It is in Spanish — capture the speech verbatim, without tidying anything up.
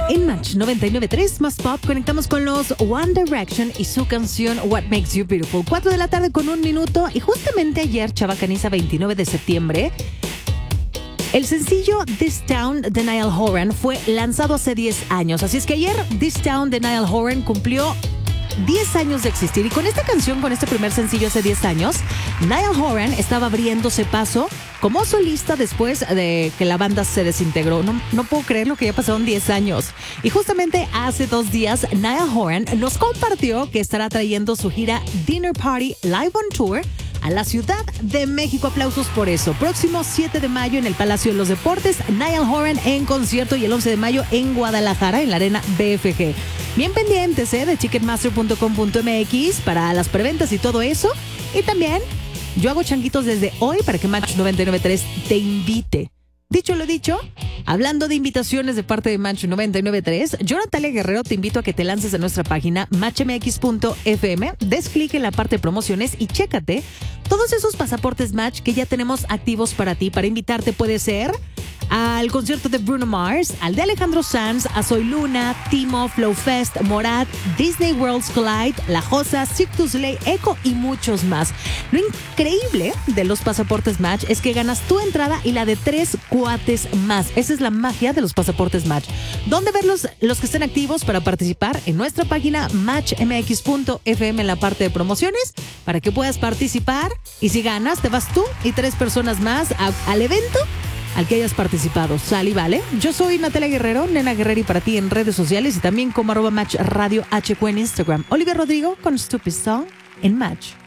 En Match noventa y nueve punto tres más pop conectamos con los One Direction y su canción What Makes You Beautiful. cuatro de la tarde con un minuto y justamente ayer, Chavacaniza, veintinueve de septiembre, el sencillo This Town de Niall Horan fue lanzado hace diez años. Así es que ayer This Town de Niall Horan cumplió diez años de existir. Y con esta canción, con este primer sencillo hace diez años, Niall Horan estaba abriéndose paso como solista después de que la banda se desintegró. No, no puedo creer lo que ya pasaron diez años. Y justamente hace dos días, Niall Horan nos compartió que estará trayendo su gira Dinner Party Live on Tour a la Ciudad de México. Aplausos por eso. Próximo siete de mayo en el Palacio de los Deportes, Niall Horan en concierto, y el once de mayo en Guadalajara en la Arena B F G. Bien pendientes ¿eh? de ticketmaster punto com punto m x para las preventas y todo eso. Y también yo hago changuitos desde hoy para que Match noventa y nueve punto tres te invite. Dicho lo dicho, hablando de invitaciones de parte de Match noventa y nueve punto tres, yo, Natalia Guerrero, te invito a que te lances a nuestra página match m x punto f m, des clic en la parte de promociones y chécate todos esos pasaportes Match que ya tenemos activos para ti. Para invitarte puede ser al concierto de Bruno Mars, al de Alejandro Sanz, a Soy Luna, Timo, Flow Fest, Morat, Disney Worlds Collide, La Josa, Cirque du Soleil, Echo y muchos más. Lo increíble de los pasaportes Match es que ganas tu entrada y la de tres cuates más. Esa es la magia de los pasaportes Match. ¿Dónde verlos? Los que estén activos para participar en nuestra página match m x punto f m en la parte de promociones para que puedas participar, y si ganas te vas tú y tres personas más a, al evento al que hayas participado. Sale y vale. Yo soy Natalia Guerrero, Nena Guerreri para ti en redes sociales y también como arroba Match Radio H Q en Instagram. Olivia Rodrigo con Stupid Song en Match.